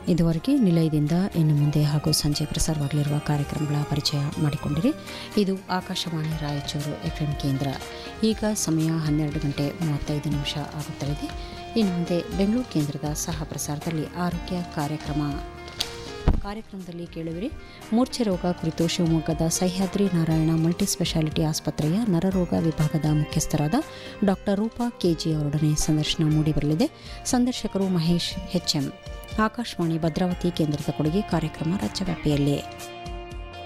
ಇದುವರೆಗೆ ನಿಲಯದಿಂದ ಇನ್ನು ಮುಂದೆ ಹಾಗೂ ಸಂಜೆ ಪ್ರಸಾರವಾಗಲಿರುವ ಕಾರ್ಯಕ್ರಮಗಳ ಪರಿಚಯ ಮಾಡಿಕೊಂಡಿರಿ. ಇದು ಆಕಾಶವಾಣಿ ರಾಯಚೂರು ಎಫ್ಎಂ ಕೇಂದ್ರ. ಈಗ ಸಮಯ 12:35 ಆಗುತ್ತಲಿದೆ. ಇನ್ನು ಮುಂದೆ ಬೆಂಗಳೂರು ಕೇಂದ್ರದ ಸಹ ಪ್ರಸಾರದಲ್ಲಿ ಆರೋಗ್ಯ ಕಾರ್ಯಕ್ರಮದಲ್ಲಿ ಕೇಳುವಿರಿ. ಮೂರ್ಛೆ ರೋಗ ಕುರಿತು ಶಿವಮೊಗ್ಗದ ಸಹ್ಯಾದ್ರಿ ನಾರಾಯಣ ಮಲ್ಟಿ ಸ್ಪೆಷಾಲಿಟಿ ಆಸ್ಪತ್ರೆಯ ನರರೋಗ ವಿಭಾಗದ ಮುಖ್ಯಸ್ಥರಾದ ಡಾ ರೂಪಾ ಕೆಜಿ ಅವರೊಡನೆ ಸಂದರ್ಶನ ಮೂಡಿಬರಲಿದೆ. ಸಂದರ್ಶಕರು ಮಹೇಶ್ HM. ಆಕಾಶವಾಣಿ ಭದ್ರಾವತಿ ಕೇಂದ್ರದ ಕೊಡುಗೆ. ಕಾರ್ಯಕ್ರಮ ರಾಜ್ಯವ್ಯಾಪಿಯಲ್ಲೇ.